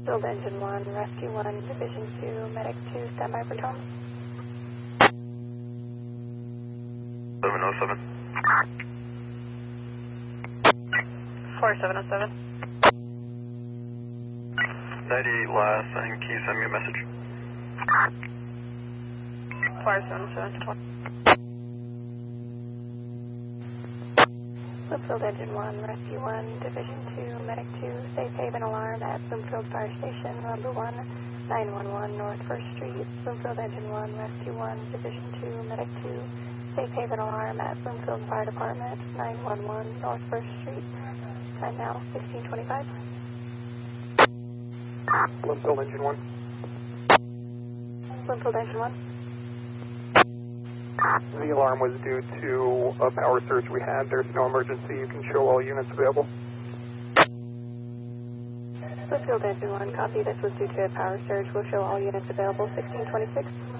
Build Engine 1, Rescue 1, Division 2, Medic 2, standby for tone. 707. 4707. 98 last, and can you send me a message? 4707. Bloomfield Engine 1, Rescue 1, Division 2, Medic 2, Safe Haven Alarm at Bloomfield Fire Station, number 1, 911 North 1st Street. Bloomfield Engine 1, Rescue 1, Division 2, Medic 2, Safe Haven Alarm at Bloomfield Fire Department, 911 North 1st Street. Time now, 1625. Bloomfield Engine 1. Bloomfield Engine 1. The alarm was due to a power surge we had. There's no emergency. You can show all units available. Bloomfield Engine 1, copy. This was due to a power surge. We'll show all units available, 1626.